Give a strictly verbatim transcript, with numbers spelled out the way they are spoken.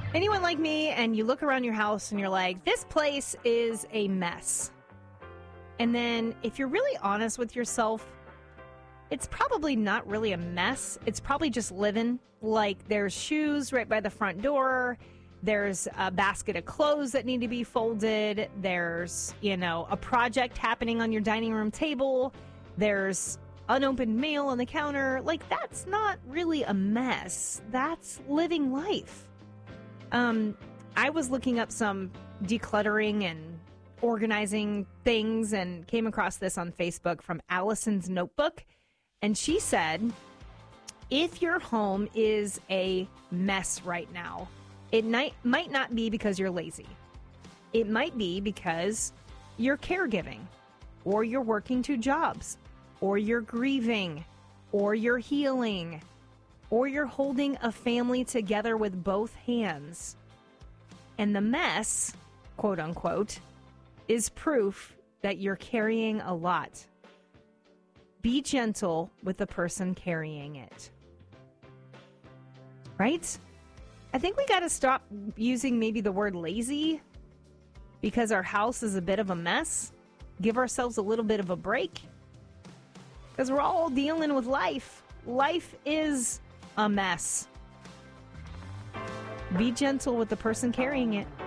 Anyone like me, and you look around your house and you're like, this place is a mess. And then if you're really honest with yourself, it's probably not really a mess. It's probably just living. Like, there's shoes right by the front door. There's a basket of clothes that need to be folded. There's, you know, a project happening on your dining room table. There's unopened mail on the counter. Like, that's not really a mess. That's living life. Um, I was looking up some decluttering and organizing things and came across this on Facebook from Allison's Notebook. And she said, if your home is a mess right now, it might, might not be because you're lazy. It might be because you're caregiving, or you're working two jobs, or you're grieving, or you're healing, or you're holding a family together with both hands. And the mess, quote unquote, is proof that you're carrying a lot. Be gentle with the person carrying it. Right? I think we got to stop using maybe the word lazy because our house is a bit of a mess. Give ourselves a little bit of a break because we're all dealing with life. Life is a mess. Be gentle with the person carrying it.